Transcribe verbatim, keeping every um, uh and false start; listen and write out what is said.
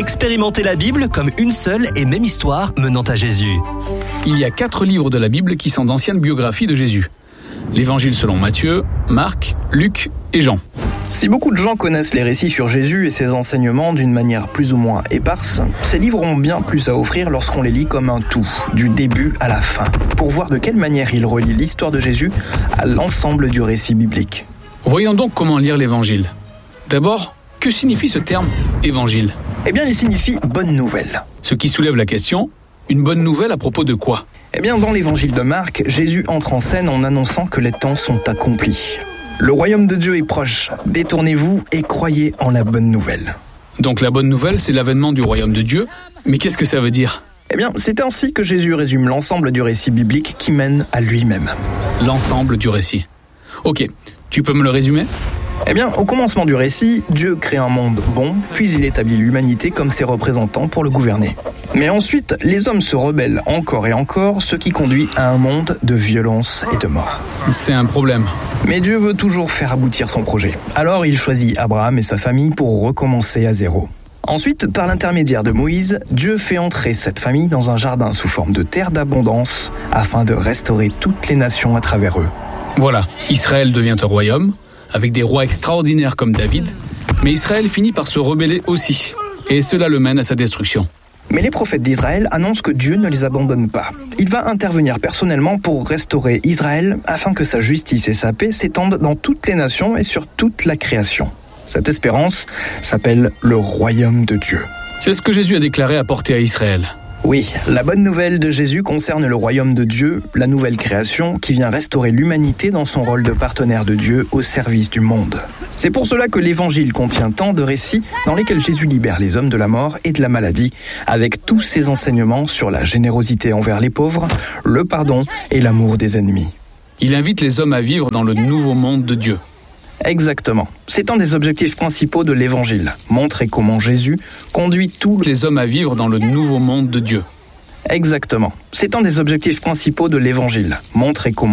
Expérimentez la Bible comme une seule et même histoire menant à Jésus. Il y a quatre livres de la Bible qui sont d'anciennes biographies de Jésus. L'Évangile selon Matthieu, Marc, Luc et Jean. Si beaucoup de gens connaissent les récits sur Jésus et ses enseignements d'une manière plus ou moins éparse, ces livres ont bien plus à offrir lorsqu'on les lit comme un tout, du début à la fin, pour voir de quelle manière il relie l'histoire de Jésus à l'ensemble du récit biblique. Voyons donc comment lire l'Évangile. D'abord, que signifie ce terme « évangile » ? Eh bien, il signifie « bonne nouvelle ». Ce qui soulève la question, une bonne nouvelle à propos de quoi ? Eh bien, dans l'Évangile de Marc, Jésus entre en scène en annonçant que les temps sont accomplis. Le royaume de Dieu est proche. Détournez-vous et croyez en la bonne nouvelle. Donc la bonne nouvelle, c'est l'avènement du royaume de Dieu. Mais qu'est-ce que ça veut dire ? Eh bien, c'est ainsi que Jésus résume l'ensemble du récit biblique qui mène à lui-même. L'ensemble du récit. Ok, tu peux me le résumer ? Eh bien, au commencement du récit, Dieu crée un monde bon, puis il établit l'humanité comme ses représentants pour le gouverner. Mais ensuite, les hommes se rebellent encore et encore, ce qui conduit à un monde de violence et de mort. C'est un problème. Mais Dieu veut toujours faire aboutir son projet. Alors il choisit Abraham et sa famille pour recommencer à zéro. Ensuite, par l'intermédiaire de Moïse, Dieu fait entrer cette famille dans un jardin sous forme de terre d'abondance afin de restaurer toutes les nations à travers eux. Voilà, Israël devient un royaume, avec des rois extraordinaires comme David, mais Israël finit par se rebeller aussi, et cela le mène à sa destruction. Mais les prophètes d'Israël annoncent que Dieu ne les abandonne pas. Il va intervenir personnellement pour restaurer Israël afin que sa justice et sa paix s'étendent dans toutes les nations et sur toute la création. Cette espérance s'appelle le royaume de Dieu. C'est ce que Jésus a déclaré apporter à Israël. Oui, la bonne nouvelle de Jésus concerne le royaume de Dieu, la nouvelle création qui vient restaurer l'humanité dans son rôle de partenaire de Dieu au service du monde. C'est pour cela que l'Évangile contient tant de récits dans lesquels Jésus libère les hommes de la mort et de la maladie, avec tous ses enseignements sur la générosité envers les pauvres, le pardon et l'amour des ennemis. Il invite les hommes à vivre dans le nouveau monde de Dieu. Exactement. C'est un des objectifs principaux de l'Évangile, montrer comment Jésus conduit tous les hommes à vivre dans le nouveau monde de Dieu. Exactement. C'est un des objectifs principaux de l'Évangile, montrer comment